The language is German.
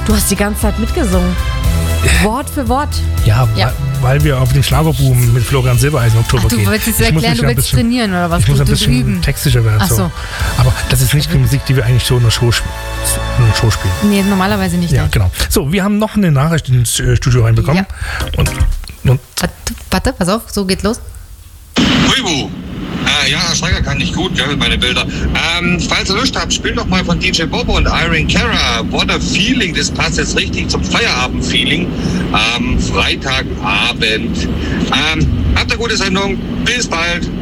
Du hast die ganze Zeit mitgesungen. Wort für Wort. Ja. Weil wir auf den Schlagerboom mit Florian Silbereisen im Oktober gehen. Du wolltest es erklären, du willst trainieren oder was? Ich muss ein bisschen üben. textischer werden. Ach so. Aber das ist nicht die Musik, die wir eigentlich so in der Show spielen. Nee, normalerweise nicht. Ja, genau. So, wir haben noch eine Nachricht ins Studio reinbekommen. Ja. Und Warte, pass auf, so geht los. Huibu. Ja, Steiger kann nicht gut, gell, meine Bilder. Falls ihr Lust habt, spielt doch mal von DJ Bobo und Irene Cara. What a Feeling, das passt jetzt richtig zum Feierabend-Feeling am Freitagabend. Habt eine gute Sendung, bis bald.